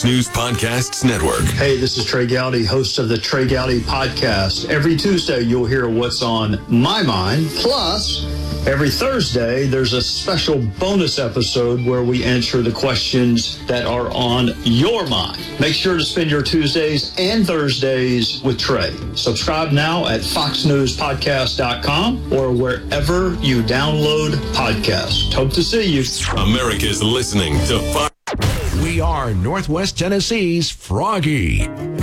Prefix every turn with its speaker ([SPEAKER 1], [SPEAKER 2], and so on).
[SPEAKER 1] News Podcasts Network.
[SPEAKER 2] Hey, this is Trey Gowdy, host of the Trey Gowdy Podcast. Every Tuesday, you'll hear what's on my mind. Plus, every Thursday, there's a special bonus episode where we answer the questions that are on your mind. Make sure to spend your Tuesdays and Thursdays with Trey. Subscribe now at foxnewspodcast.com or wherever you download podcasts. Hope to see you.
[SPEAKER 1] America's listening to Fox.
[SPEAKER 3] We are Northwest Tennessee's Froggy.